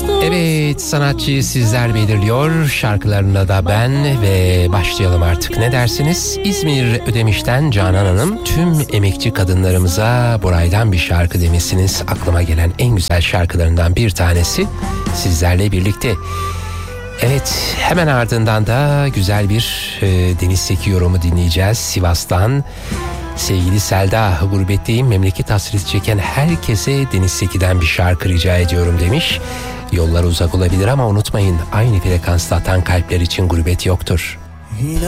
Evet, sanatçıyı sizler belirliyor, şarkılarına da ben ve başlayalım artık, ne dersiniz? İzmir Ödemiş'ten Canan Hanım, tüm emekçi kadınlarımıza Boray'dan bir şarkı demesiniz. Aklıma gelen en güzel şarkılarından bir tanesi sizlerle birlikte. Evet, hemen ardından da güzel bir Deniz Seki yorumu dinleyeceğiz Sivas'tan. Sevgili Selda, gurbetteyim, memleket hasreti çeken herkese Deniz Seki'den bir şarkı rica ediyorum demiş. Yollar uzak olabilir ama unutmayın, aynı frekansta atan kalpler için gurbet yoktur.